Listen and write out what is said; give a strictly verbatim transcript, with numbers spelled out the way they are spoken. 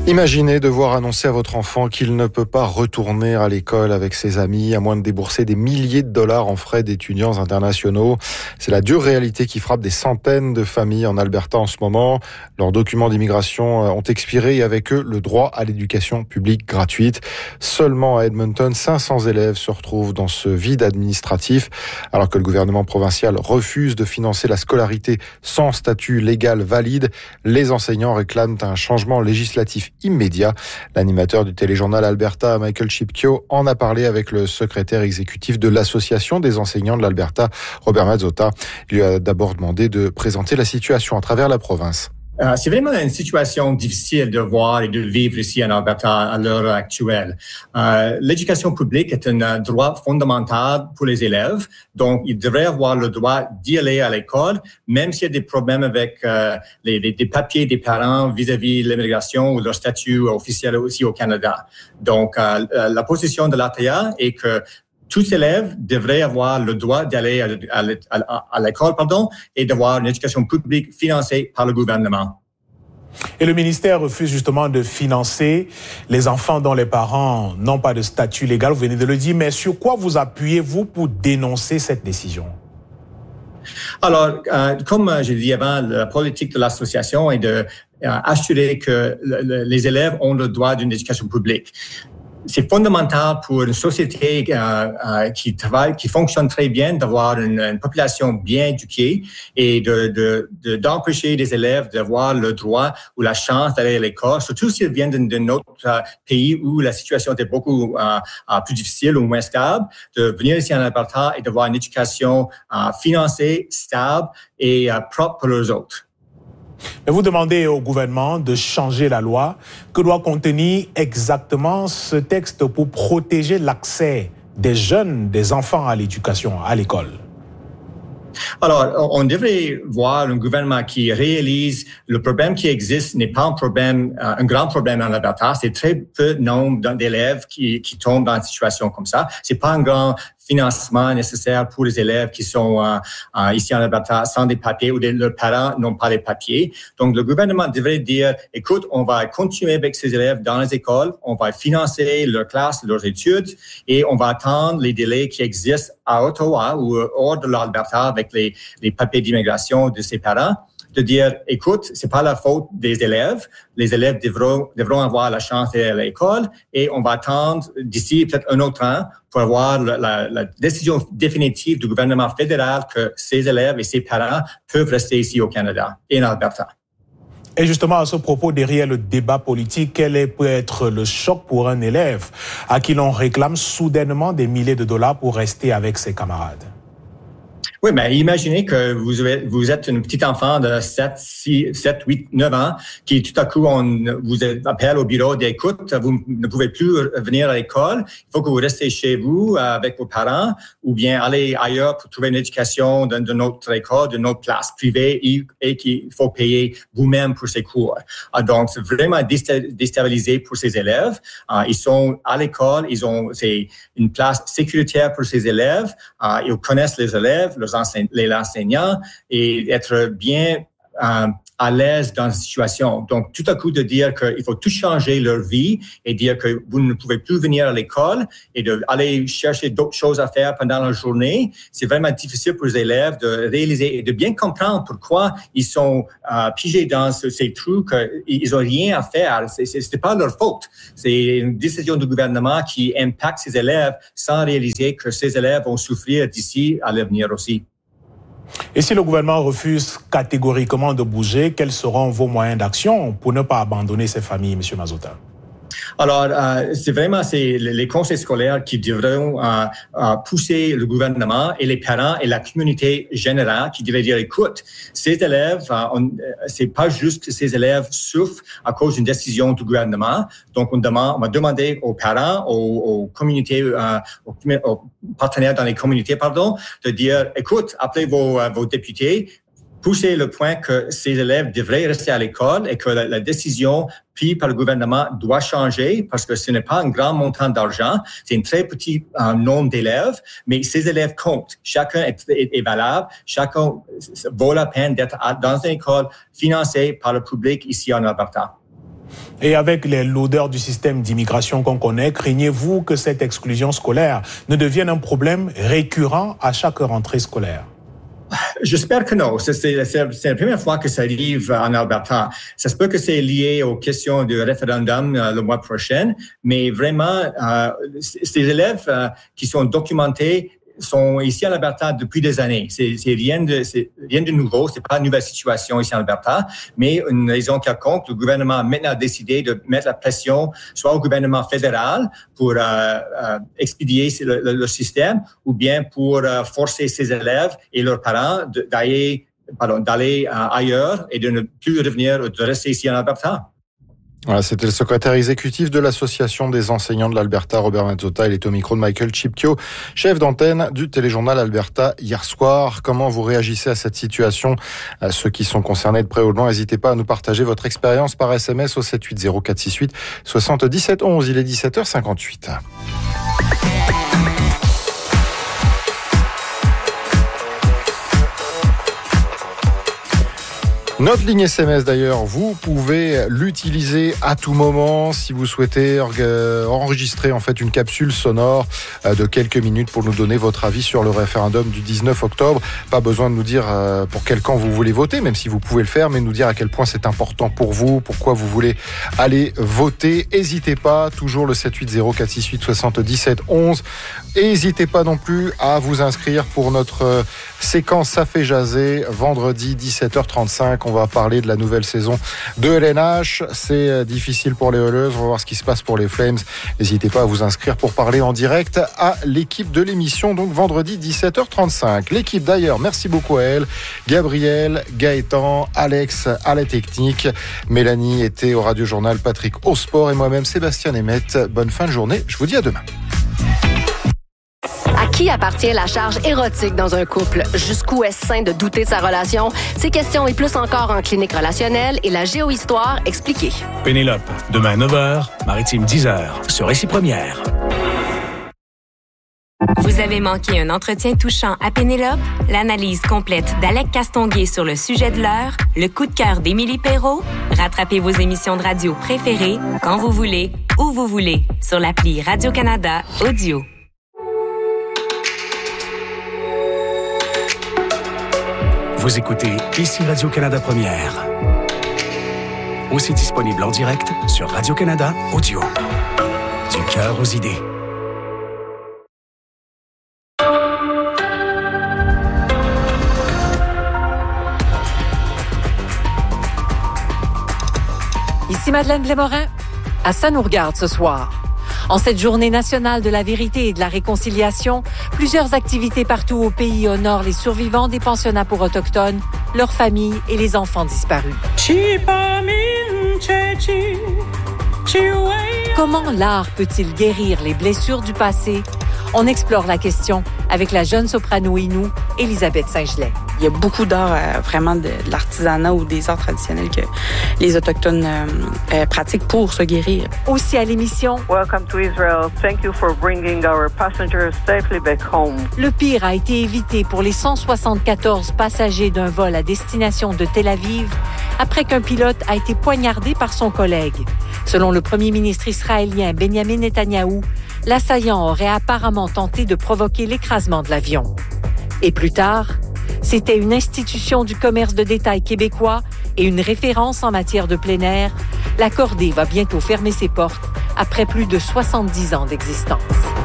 Imaginez devoir annoncer à votre enfant qu'il ne peut pas retourner à l'école avec ses amis à moins de débourser des milliers de dollars en frais d'étudiants internationaux. C'est la dure réalité qui frappe des centaines de familles en Alberta en ce moment. Leurs documents d'immigration ont expiré et avec eux le droit à l'éducation publique gratuite. Seulement à Edmonton, cinq cents élèves se retrouvent dans ce vide administratif alors que le gouvernement provincial refuse de financer la scolarité sans statut légal valide. Les enseignants réclament un changement législatif immédiat. L'animateur du téléjournal Alberta, Michael Chipkio, en a parlé avec le secrétaire exécutif de l'Association des enseignants de l'Alberta, Robert Mazzotta. Il lui a d'abord demandé de présenter la situation à travers la province. Euh, c'est vraiment une situation difficile de voir et de vivre ici en Alberta à l'heure actuelle. Euh, l'éducation publique est un droit fondamental pour les élèves, donc ils devraient avoir le droit d'y aller à l'école, même s'il y a des problèmes avec euh, les, les, les papiers des parents vis-à-vis de l'immigration ou leur statut officiel aussi au Canada. Donc, euh, la position de l'A T A est que tous élèves devraient avoir le droit d'aller à, à, à, à l'école, pardon, et d'avoir une éducation publique financée par le gouvernement. Et le ministère refuse justement de financer les enfants dont les parents n'ont pas de statut légal, vous venez de le dire, mais sur quoi vous appuyez-vous pour dénoncer cette décision? Alors, euh, comme j'ai dit avant, la politique de l'association est de euh, assurer que le, le, les élèves ont le droit d'une éducation publique. C'est fondamental pour une société euh, euh, qui travaille, qui fonctionne très bien, d'avoir une, une population bien éduquée et de, de, de, d'empêcher les élèves d'avoir le droit ou la chance d'aller à l'école, surtout s'ils viennent d'un autre euh, pays où la situation était beaucoup euh, euh, plus difficile ou moins stable, de venir ici en Alberta et d'avoir une éducation euh, financée, stable et euh, propre pour les autres. Mais vous demandez au gouvernement de changer la loi. Que doit contenir exactement ce texte pour protéger l'accès des jeunes, des enfants à l'éducation, à l'école? Alors, on devrait voir un gouvernement qui réalise le problème qui existe n'est pas un problème, euh, un grand problème en Alberta. C'est très peu de nombre d'élèves qui, qui tombent dans une situation comme ça. C'est pas un grand financement nécessaire pour les élèves qui sont euh, euh, ici en Alberta sans des papiers ou des, leurs parents n'ont pas les papiers. Donc, le gouvernement devrait dire, écoute, on va continuer avec ces élèves dans les écoles, on va financer leurs classes, leurs études et on va attendre les délais qui existent à Ottawa ou hors de l'Alberta avec les, les papiers d'immigration de ses parents, de dire, écoute, c'est pas la faute des élèves. Les élèves devront, devront avoir la chance d'aller à l'école et on va attendre d'ici peut-être un autre an pour avoir la, la, la décision définitive du gouvernement fédéral que ces élèves et ces parents peuvent rester ici au Canada et en Alberta. Et justement, à ce propos, derrière le débat politique, quel est, peut être le choc pour un élève à qui l'on réclame soudainement des milliers de dollars pour rester avec ses camarades? Oui, mais imaginez que vous êtes, vous êtes une petite enfant de sept, six, sept, huit, neuf ans qui tout à coup on vous appelle au bureau d'écoute, vous ne pouvez plus venir à l'école, il faut que vous restez chez vous avec vos parents ou bien aller ailleurs pour trouver une éducation dans une autre école, d'une autre classe privée et qu'il faut payer vous-même pour ces cours. Donc, c'est vraiment déstabilisé pour ces élèves. Ils sont à l'école, ils ont c'est une place sécuritaire pour ces élèves, ils connaissent les élèves, leurs les enseignants et être bien euh, à l'aise dans la situation. Donc, tout à coup, de dire qu'il faut tout changer leur vie et dire que vous ne pouvez plus venir à l'école et d'aller chercher d'autres choses à faire pendant la journée, c'est vraiment difficile pour les élèves de réaliser et de bien comprendre pourquoi ils sont euh, pigés dans ce, ces trous qu'ils n'ont rien à faire. Ce n'est pas leur faute. C'est une décision du gouvernement qui impacte ces élèves sans réaliser que ces élèves vont souffrir d'ici à l'avenir aussi. Et si le gouvernement refuse catégoriquement de bouger, quels seront vos moyens d'action pour ne pas abandonner ces familles, M. Mazzotta? Alors, euh, c'est vraiment c'est les conseils scolaires qui devront euh, euh, pousser le gouvernement et les parents et la communauté générale qui devraient dire, écoute, ces élèves, euh, on, c'est pas juste que ces élèves souffrent à cause d'une décision du gouvernement. Donc, on demande, on va demander aux parents, aux, aux communautés, euh, aux, aux partenaires dans les communautés, pardon, de dire, écoute, appelez vos, euh, vos députés, pousser le point que ces élèves devraient rester à l'école et que la, la décision prise par le gouvernement doit changer parce que ce n'est pas un grand montant d'argent, c'est un très petit euh, nombre d'élèves, mais ces élèves comptent. Chacun est, est, est valable, chacun vaut la peine d'être dans une école financée par le public ici en Alberta. Et avec les l'odeur du système d'immigration qu'on connaît, craignez-vous que cette exclusion scolaire ne devienne un problème récurrent à chaque rentrée scolaire? J'espère que non. C'est, c'est, c'est la première fois que ça arrive en Alberta. Ça se peut que c'est lié aux questions du référendum euh, le mois prochain, mais vraiment, euh, ces élèves euh, qui sont documentés sont ici en Alberta depuis des années. C'est, c'est rien de, c'est rien de nouveau. C'est pas une nouvelle situation ici en Alberta, mais une raison quelconque. Le gouvernement a maintenant décidé de mettre la pression soit au gouvernement fédéral pour euh, euh, expédier le, le, le système, ou bien pour euh, forcer ses élèves et leurs parents de, d'aller, pardon, d'aller euh, ailleurs et de ne plus revenir, de rester ici en Alberta. Voilà, c'était le secrétaire exécutif de l'Association des enseignants de l'Alberta, Robert Mazzotta. Il est au micro de Michael Chipkio, chef d'antenne du téléjournal Alberta hier soir. Comment vous réagissez à cette situation? À ceux qui sont concernés de près ou de loin, n'hésitez pas à nous partager votre expérience par S M S au sept huit zéro quatre six huit soixante-dix-sept onze. Il est dix-sept heures cinquante-huit. Notre ligne S M S d'ailleurs, vous pouvez l'utiliser à tout moment si vous souhaitez enregistrer en fait une capsule sonore de quelques minutes pour nous donner votre avis sur le référendum du dix-neuf octobre. Pas besoin de nous dire pour quel camp vous voulez voter, même si vous pouvez le faire, mais nous dire à quel point c'est important pour vous, pourquoi vous voulez aller voter. N'hésitez pas, toujours le sept huit zéro quatre six huit soixante-dix-sept onze. Et n'hésitez pas non plus à vous inscrire pour notre séquence Ça fait jaser, vendredi dix-sept heures trente-cinq. On va parler de la nouvelle saison de L N H. C'est difficile pour les Oilers. On va voir ce qui se passe pour les Flames. N'hésitez pas à vous inscrire pour parler en direct à l'équipe de l'émission, donc vendredi dix-sept heures trente-cinq. L'équipe d'ailleurs, merci beaucoup à elle. Gabriel, Gaëtan, Alex à la technique. Mélanie était au Radio Journal, Patrick au sport et moi-même Sébastien Emmett. Bonne fin de journée. Je vous dis à demain. À qui appartient la charge érotique dans un couple? Jusqu'où est-ce sain de douter de sa relation? Ces questions et plus encore en clinique relationnelle et la géohistoire expliquée. Pénélope, demain neuf heures, Maritime dix heures, sur Récit Première. Vous avez manqué un entretien touchant à Pénélope? L'analyse complète d'Alec Castonguay sur le sujet de l'heure? Le coup de cœur d'Émilie Perrault? Rattrapez vos émissions de radio préférées quand vous voulez, où vous voulez, sur l'appli Radio-Canada Audio. Vous écoutez ici Radio-Canada Première. Aussi disponible en direct sur Radio-Canada Audio. Du cœur aux idées. Ici Madeleine Blais-Morin. À ça nous regarde ce soir. En cette journée nationale de la vérité et de la réconciliation, plusieurs activités partout au pays honorent les survivants des pensionnats pour autochtones, leurs familles et les enfants disparus. Comment l'art peut-il guérir les blessures du passé? On explore la question avec la jeune soprano Innu, Elisabeth Saint-Gelais. Il y a beaucoup d'art, euh, vraiment de, de l'artisanat ou des arts traditionnels que les Autochtones euh, euh, pratiquent pour se guérir. Aussi à l'émission, Welcome to Israel. Thank you for bringing our passengers safely back home. Le pire a été évité pour les cent soixante-quatorze passagers d'un vol à destination de Tel Aviv après qu'un pilote a été poignardé par son collègue. Selon le premier ministre israélien Benjamin Netanyahou, l'assaillant aurait apparemment tenté de provoquer l'écrasement de l'avion. Et plus tard, c'était une institution du commerce de détail québécois et une référence en matière de plein air. La Cordée va bientôt fermer ses portes après plus de soixante-dix ans d'existence.